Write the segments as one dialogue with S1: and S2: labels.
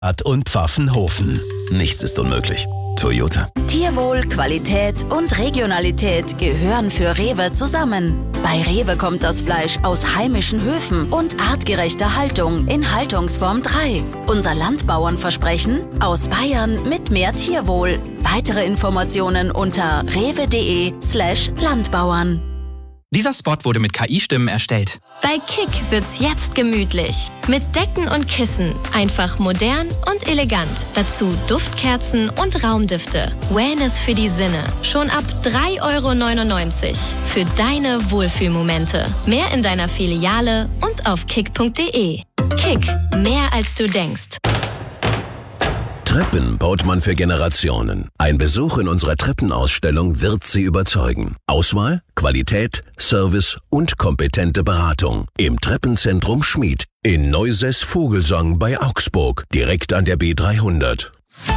S1: und Pfaffenhofen.
S2: Nichts ist unmöglich. Toyota.
S3: Tierwohl, Qualität und Regionalität gehören für Rewe zusammen. Bei Rewe kommt das Fleisch aus heimischen Höfen und artgerechter Haltung in Haltungsform 3. Unser Landbauernversprechen: aus Bayern mit mehr Tierwohl. Weitere Informationen unter rewe.de/Landbauern.
S4: Dieser Spot wurde mit KI-Stimmen erstellt.
S5: Bei Kick wird's jetzt gemütlich. Mit Decken und Kissen. Einfach modern und elegant. Dazu Duftkerzen und Raumdüfte. Wellness für die Sinne. Schon ab 3,99 € für deine Wohlfühlmomente. Mehr in deiner Filiale und auf kick.de. Kick. Mehr als du denkst.
S2: Treppen baut man für Generationen. Ein Besuch in unserer Treppenausstellung wird Sie überzeugen. Auswahl, Qualität, Service und kompetente Beratung. Im Treppenzentrum Schmied in Neusäß-Vogelsang bei Augsburg, direkt an der B300.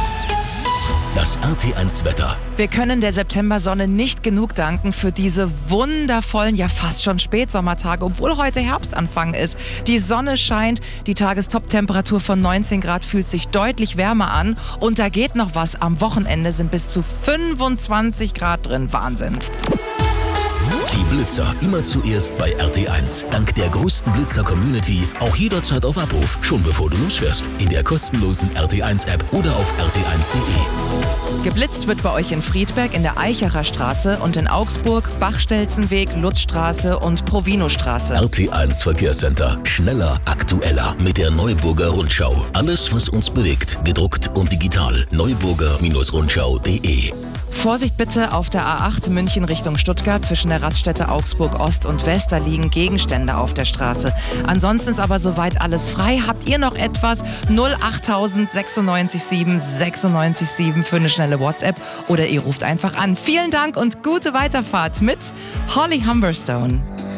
S2: Das RT1 Wetter.
S6: Wir können der Septembersonne nicht genug danken für diese wundervollen, ja fast schon Spätsommertage, obwohl heute Herbstanfang ist. Die Sonne scheint, die Tagestop-Temperatur von 19 Grad fühlt sich deutlich wärmer an und da geht noch was. Am Wochenende sind bis zu 25 Grad drin. Wahnsinn.
S2: Die Blitzer immer zuerst bei RT1. Dank der größten Blitzer-Community auch jederzeit auf Abruf, schon bevor du losfährst. In der kostenlosen RT1-App oder auf rt1.de.
S6: Geblitzt wird bei euch in Friedberg in der Eichacher Straße und in Augsburg Bachstelzenweg, Lutzstraße und Provinostraße.
S2: RT1 Verkehrscenter. Schneller, aktueller mit der Neuburger Rundschau. Alles, was uns bewegt, gedruckt und digital. Neuburger-Rundschau.de.
S6: Vorsicht bitte auf der A8 München Richtung Stuttgart zwischen der Raststätte Augsburg Ost und West. Da liegen Gegenstände auf der Straße. Ansonsten ist aber soweit alles frei. Habt ihr noch etwas? 08000 96 7 96 7 für eine schnelle WhatsApp oder ihr ruft einfach an. Vielen Dank und gute Weiterfahrt mit Holly Humberstone.